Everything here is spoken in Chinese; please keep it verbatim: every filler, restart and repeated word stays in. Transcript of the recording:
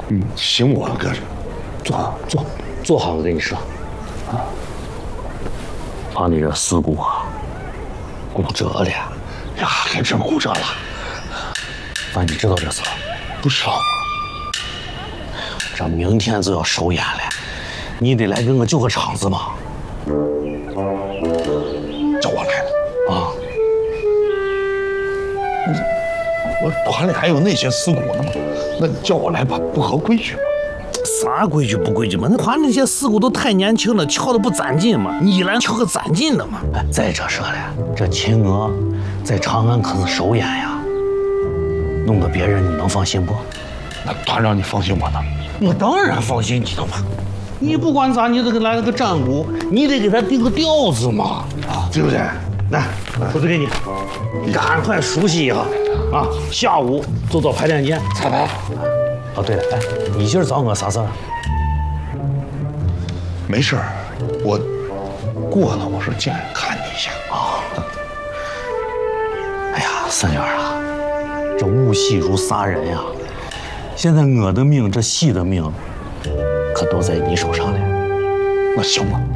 嗯，行我搁这， 坐坐坐好，我跟你说，啊，把你这四骨啊骨折了呀， 还真骨折了。 反正你知道这事儿不知道。 这明天就要首演了，你得来给我救个场子嘛。 叫我来了啊！ 我团里还有那些死骨呢嘛，那叫我来吧，不合规矩吗？ 啥规矩不规矩嘛？那团那些死骨都太年轻了，瞧的不攒劲嘛。你来瞧个攒劲的嘛。哎，再者说了，这秦娥在长安可是首演呀，弄个别人你能放心不？ 那团长你放心我呢？ 我当然放心你了嘛。你不管咋，你得给来了个战鼓，你得给他定个调子嘛， 啊，对不对？ 来，手子给你，你赶快熟悉一下啊！下午就到排练间彩排。哦，对了，哎，你今儿找我啥事儿？ 没事儿，我过了，我说进来看你一下啊。哎呀，三元啊，这务戏如杀人呀！现在我的命，这戏的命，可都在你手上了。 那行吧，